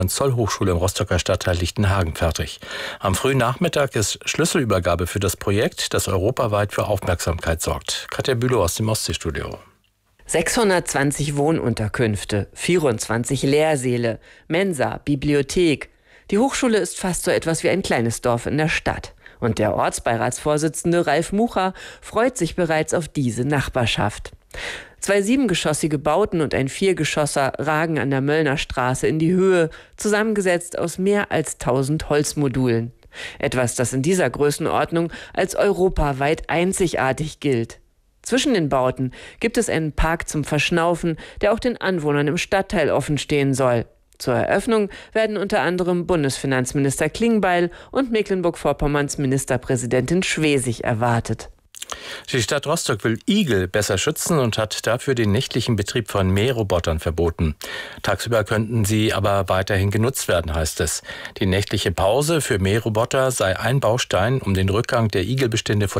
Zollhochschule im Rostocker Stadtteil Lichtenhagen fertig. Am frühen Nachmittag ist Schlüsselübergabe für das Projekt, das europaweit für Aufmerksamkeit sorgt. Katja Bülow aus dem Ostseestudio. 620 Wohnunterkünfte, 24 Lehrsäle, Mensa, Bibliothek. Die Hochschule ist fast so etwas wie ein kleines Dorf in der Stadt. Und der Ortsbeiratsvorsitzende Ralf Mucha freut sich bereits auf diese Nachbarschaft. 2 7-geschossige Bauten und ein 4-Geschosser ragen an der Möllner Straße in die Höhe, zusammengesetzt aus mehr als 1000 Holzmodulen. Etwas, das in dieser Größenordnung als europaweit einzigartig gilt. Zwischen den Bauten gibt es einen Park zum Verschnaufen, der auch den Anwohnern im Stadtteil offen stehen soll. Zur Eröffnung werden unter anderem Bundesfinanzminister Klingbeil und Mecklenburg-Vorpommerns Ministerpräsidentin Schwesig erwartet. Die Stadt Rostock will Igel besser schützen und hat dafür den nächtlichen Betrieb von Mährobotern verboten. Tagsüber könnten sie aber weiterhin genutzt werden, heißt es. Die nächtliche Pause für Mähroboter sei ein Baustein, um den Rückgang der Igelbestände vor